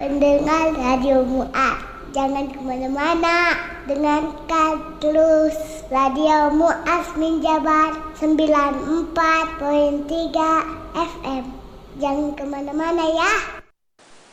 pendengar Radio Mu'ad. Jangan kemana-mana, dengarkan terus Radio Mu'ad Minjabar 94.3 FM. Jangan kemana-mana ya.